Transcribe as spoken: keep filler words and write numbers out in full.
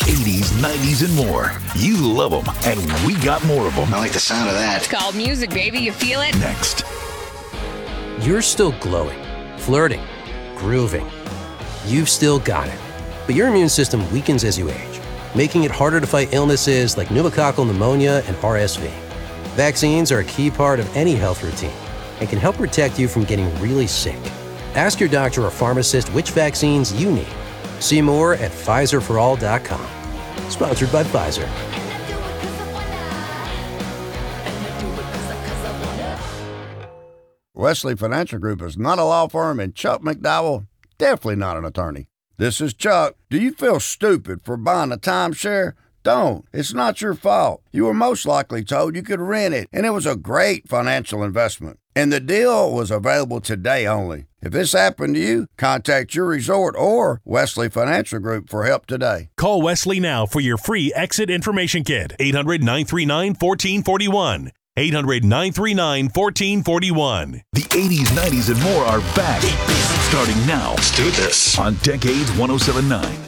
eighties, nineties, and more. You love them, and we got more of them. I like the sound of that. It's called music, baby. You feel it? Next. You're still glowing, flirting, grooving. You've still got it. But your immune system weakens as you age, making it harder to fight illnesses like pneumococcal pneumonia and R S V. Vaccines are a key part of any health routine and can help protect you from getting really sick. Ask your doctor or pharmacist which vaccines you need. See more at Pfizer for all dot com. Sponsored by Pfizer. Wesley Financial Group is not a law firm, and Chuck McDowell, definitely not an attorney. This is Chuck. Do you feel stupid for buying a timeshare? Don't. It's not your fault. You were most likely told you could rent it, and it was a great financial investment. And the deal was available today only. If this happened to you, contact your resort or Wesley Financial Group for help today. Call Wesley now for your free exit information kit. eight hundred, nine three nine, one four four one. eight hundred, nine three nine, one four four one. The eighties, nineties, and more are back. Starting now. Let's do this. On Decades one oh seven point nine.